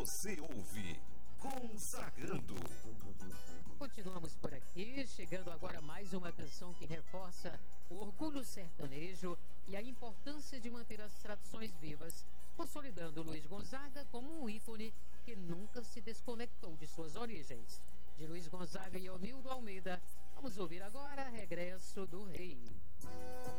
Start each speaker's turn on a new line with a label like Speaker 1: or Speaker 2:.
Speaker 1: Você ouve Consagrando.
Speaker 2: Continuamos por aqui, chegando agora mais uma canção que reforça o orgulho sertanejo e a importância de manter as tradições vivas, consolidando Luiz Gonzaga como um ícone que nunca se desconectou de suas origens. De Luiz Gonzaga e Eumildo Almeida, vamos ouvir agora Regresso do Rei.